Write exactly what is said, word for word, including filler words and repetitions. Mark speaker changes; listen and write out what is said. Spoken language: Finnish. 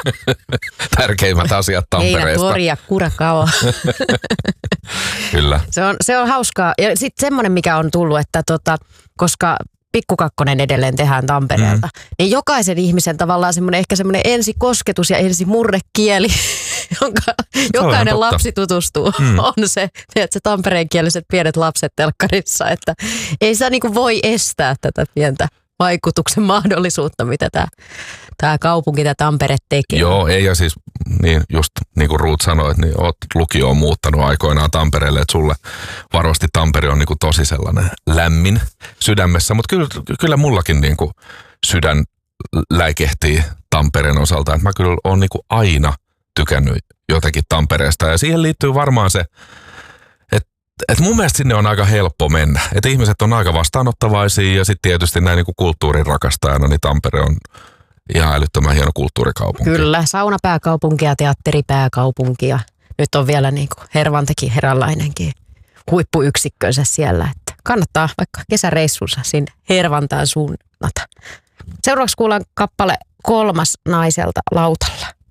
Speaker 1: Tärkeimmät asiat Tampereesta.
Speaker 2: Heinätori ja Kurakao.
Speaker 1: Kyllä.
Speaker 2: Se on, se on hauskaa. Ja sitten semmoinen, mikä on tullut, että tota, koska Pikkukakkonen edelleen tehdään Tampereelta, mm. niin jokaisen ihmisen tavallaan semmoinen ehkä semmoinen ensikosketus ja ensimurrekieli, jonka jokainen lapsi tutustuu, mm. on se, tiedätkö, tampereenkieliset pienet lapset telkkarissa, että ei saa niinku voi estää tätä pientä vaikutuksen mahdollisuutta, mitä tämä tää kaupunki, tämä Tampere tekee.
Speaker 1: Joo, ei ja siis niin just niin kuin Ruut sanoi, niin oot lukioon muuttanut aikoinaan Tampereelle, että sulle varmasti Tampere on niin kuin tosi sellainen lämmin sydämessä, mutta kyllä, kyllä mullakin niin kuin sydän läikehtii Tampereen osalta, että mä kyllä oon niin kuin aina tykännyt jotenkin Tampereesta ja siihen liittyy varmaan se, et mun mielestä sinne on aika helppo mennä. Että ihmiset on aika vastaanottavaisia ja sitten tietysti näin niin kuin kulttuurin rakastajana, niin Tampere on ihan älyttömän hieno kulttuurikaupunki.
Speaker 2: Kyllä, saunapääkaupunki ja teatteripääkaupunki ja nyt on vielä niin kuin Hervantakin eräänlainenkin huippuyksikkönsä siellä. Että kannattaa vaikka kesäreissunsa sinne Hervantaan suunnata. Seuraavaksi kuullaan kappale Kolmas naiselta lautalla.